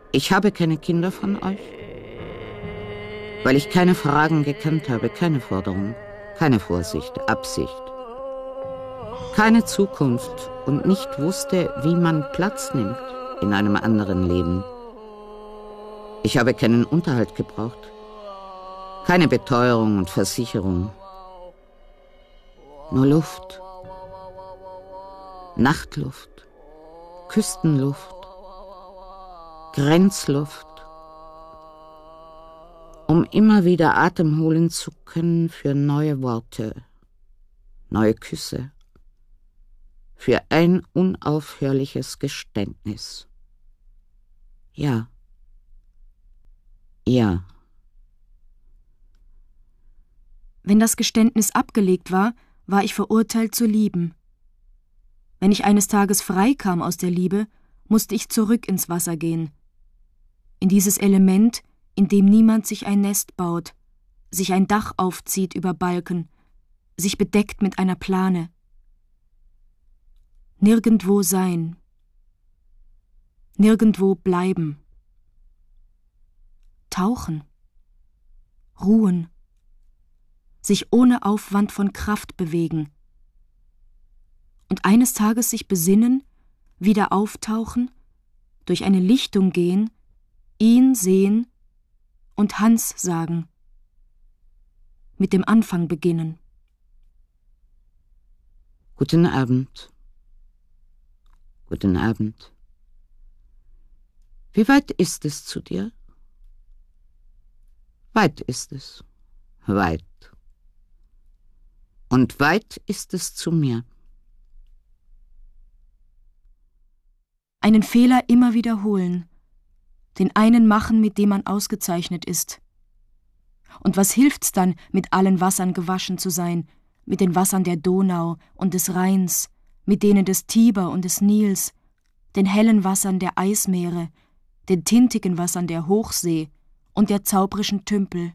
Ich habe keine Kinder von euch, weil ich keine Fragen gekannt habe, keine Forderung, keine Vorsicht, Absicht, keine Zukunft und nicht wusste, wie man Platz nimmt in einem anderen Leben. Ich habe keinen Unterhalt gebraucht, keine Beteuerung und Versicherung, nur Luft, Nachtluft, Küstenluft, Grenzluft, um immer wieder Atem holen zu können für neue Worte, neue Küsse, für ein unaufhörliches Geständnis. Ja. Ja. Wenn das Geständnis abgelegt war, war ich verurteilt zu lieben. Wenn ich eines Tages frei kam aus der Liebe, musste ich zurück ins Wasser gehen. In dieses Element, in dem niemand sich ein Nest baut, sich ein Dach aufzieht über Balken, sich bedeckt mit einer Plane. Nirgendwo sein. Nirgendwo bleiben. Tauchen. Ruhen. Sich ohne Aufwand von Kraft bewegen. Und eines Tages sich besinnen, wieder auftauchen, durch eine Lichtung gehen, ihn sehen und Hans sagen. Mit dem Anfang beginnen. Guten Abend. Guten Abend. Wie weit ist es zu dir? Weit ist es. Weit. Und weit ist es zu mir. Einen Fehler immer wiederholen, den einen machen, mit dem man ausgezeichnet ist. Und was hilft's dann, mit allen Wassern gewaschen zu sein, mit den Wassern der Donau und des Rheins, mit denen des Tiber und des Nils, den hellen Wassern der Eismeere, den tintigen Wassern der Hochsee und der zauberischen Tümpel.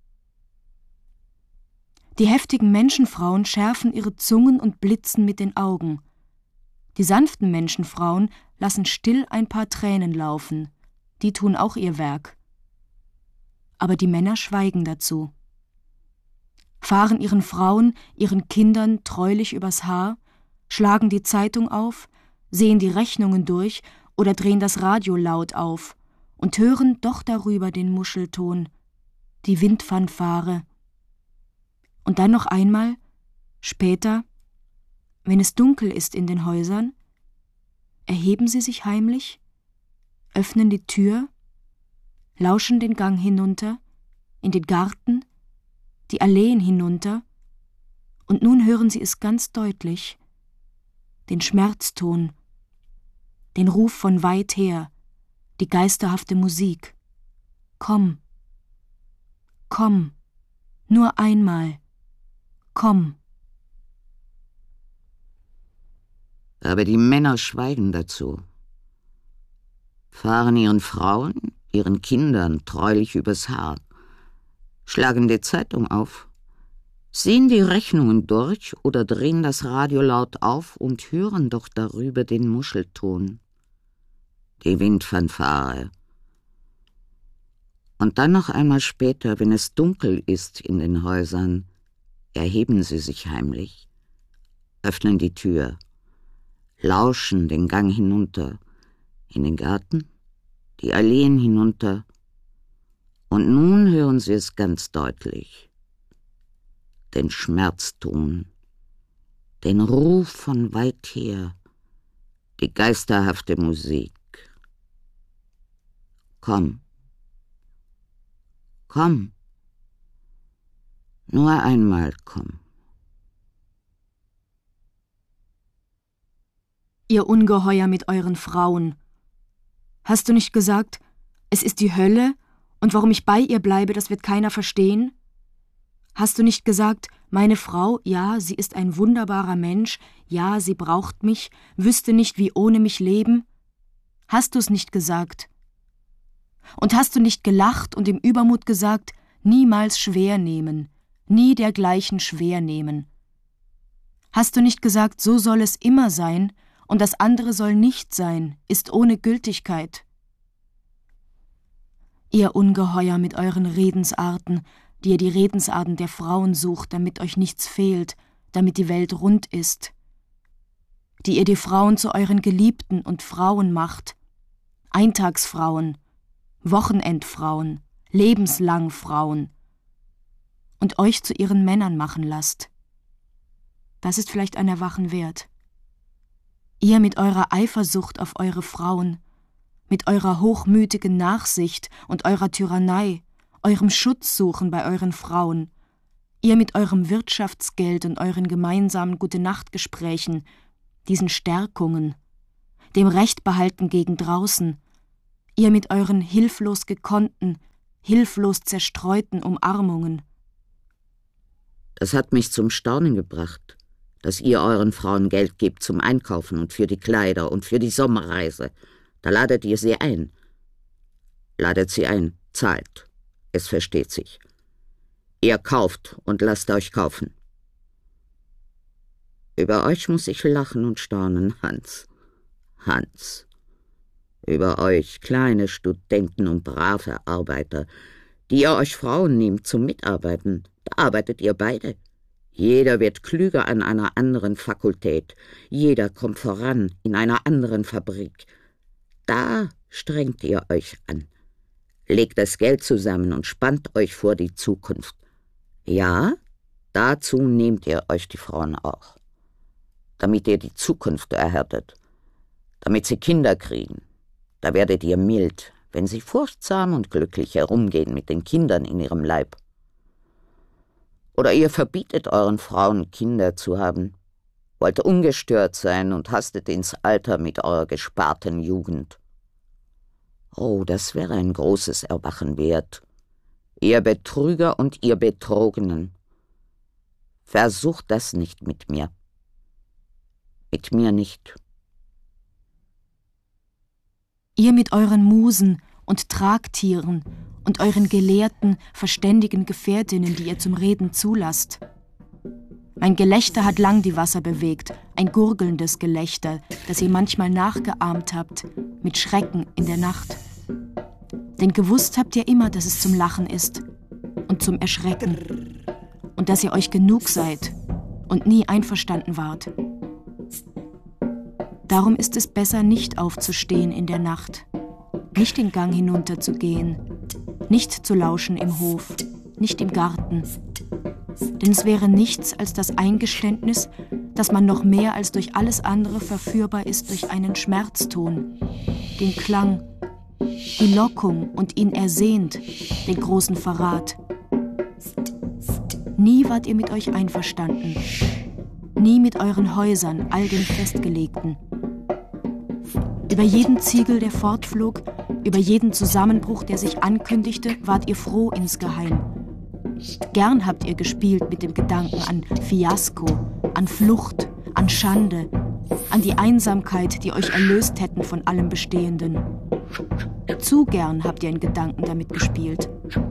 Die heftigen Menschenfrauen schärfen ihre Zungen und blitzen mit den Augen. Die sanften Menschenfrauen lassen still ein paar Tränen laufen, die tun auch ihr Werk. Aber die Männer schweigen dazu. Fahren ihren Frauen, ihren Kindern treulich übers Haar, schlagen die Zeitung auf, sehen die Rechnungen durch oder drehen das Radio laut auf und hören doch darüber den Muschelton, die Windfanfare. Und dann noch einmal, später, wenn es dunkel ist in den Häusern, erheben sie sich heimlich, öffnen die Tür, lauschen den Gang hinunter, in den Garten, die Alleen hinunter, und nun hören sie es ganz deutlich, den Schmerzton, den Ruf von weit her, die geisterhafte Musik. Komm, komm, nur einmal, komm. Aber die Männer schweigen dazu, fahren ihren Frauen, ihren Kindern treulich übers Haar, schlagen die Zeitung auf, sehen die Rechnungen durch oder drehen das Radio laut auf und hören doch darüber den Muschelton, die Windfanfare. Und dann noch einmal später, wenn es dunkel ist in den Häusern, erheben sie sich heimlich, öffnen die Tür, lauschen den Gang hinunter, in den Garten, die Alleen hinunter, und nun hören sie es ganz deutlich, den Schmerzton, den Ruf von weit her, die geisterhafte Musik. Komm, komm, nur einmal komm. Ihr Ungeheuer mit euren Frauen. Hast du nicht gesagt, es ist die Hölle, und warum ich bei ihr bleibe, das wird keiner verstehen? Hast du nicht gesagt, meine Frau, ja, sie ist ein wunderbarer Mensch, ja, sie braucht mich, wüsste nicht, wie ohne mich leben? Hast du's nicht gesagt? Und hast du nicht gelacht und im Übermut gesagt, niemals schwer nehmen, nie dergleichen schwer nehmen? Hast du nicht gesagt, so soll es immer sein, und das andere soll nicht sein, ist ohne Gültigkeit? Ihr Ungeheuer mit euren Redensarten, die ihr die Redensarten der Frauen sucht, damit euch nichts fehlt, damit die Welt rund ist, die ihr die Frauen zu euren Geliebten und Frauen macht, Eintagsfrauen, Wochenendfrauen, lebenslang Frauen, und euch zu ihren Männern machen lasst. Das ist vielleicht ein Erwachen wert. Ihr mit eurer Eifersucht auf eure Frauen, mit eurer hochmütigen Nachsicht und eurer Tyrannei, eurem Schutzsuchen bei euren Frauen, ihr mit eurem Wirtschaftsgeld und euren gemeinsamen Gute-Nacht-Gesprächen, diesen Stärkungen, dem Rechtbehalten gegen draußen, ihr mit euren hilflos gekonnten, hilflos zerstreuten Umarmungen. Das hat mich zum Staunen gebracht, dass ihr euren Frauen Geld gebt zum Einkaufen und für die Kleider und für die Sommerreise. Da ladet ihr sie ein. Ladet sie ein, zahlt. Es versteht sich. Ihr kauft und lasst euch kaufen. Über euch muss ich lachen und staunen, Hans. Hans. Über euch, kleine Studenten und brave Arbeiter, die ihr euch Frauen nehmt zum Mitarbeiten. Da arbeitet ihr beide. Jeder wird klüger an einer anderen Fakultät. Jeder kommt voran in einer anderen Fabrik. Da strengt ihr euch an. Legt das Geld zusammen und spannt euch vor die Zukunft. Ja, dazu nehmt ihr euch die Frauen auch. Damit ihr die Zukunft erhärtet. Damit sie Kinder kriegen. Da werdet ihr mild, wenn sie furchtsam und glücklich herumgehen mit den Kindern in ihrem Leib. Oder ihr verbietet euren Frauen, Kinder zu haben, wollt ungestört sein und hastet ins Alter mit eurer gesparten Jugend. Oh, das wäre ein großes Erwachen wert. Ihr Betrüger und ihr Betrogenen. Versucht das nicht mit mir. Mit mir nicht. Ihr mit euren Musen und Tragtieren und euren gelehrten, verständigen Gefährtinnen, die ihr zum Reden zulasst. Mein Gelächter hat lang die Wasser bewegt, ein gurgelndes Gelächter, das ihr manchmal nachgeahmt habt, mit Schrecken in der Nacht. Denn gewusst habt ihr immer, dass es zum Lachen ist und zum Erschrecken und dass ihr euch genug seid und nie einverstanden wart. Darum ist es besser, nicht aufzustehen in der Nacht, nicht den Gang hinunterzugehen, nicht zu lauschen im Hof, nicht im Garten. Denn es wäre nichts als das Eingeständnis, dass man noch mehr als durch alles andere verführbar ist durch einen Schmerzton, den Klang, die Lockung und ihn ersehnt, den großen Verrat. Nie wart ihr mit euch einverstanden, nie mit euren Häusern, all den Festgelegten. Über jeden Ziegel, der fortflog, über jeden Zusammenbruch, der sich ankündigte, wart ihr froh insgeheim. Gern habt ihr gespielt mit dem Gedanken an Fiasko, an Flucht, an Schande, an die Einsamkeit, die euch erlöst hätten von allem Bestehenden. Zu gern habt ihr in Gedanken damit gespielt.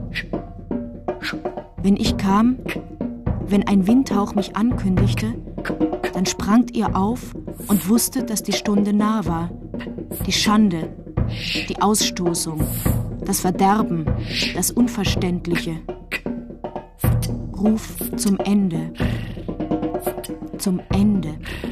Wenn ich kam, wenn ein Windhauch mich ankündigte, dann sprangt ihr auf und wusstet, dass die Stunde nah war. Die Schande, die Ausstoßung, das Verderben, das Unverständliche. Ruf zum Ende. Zum Ende.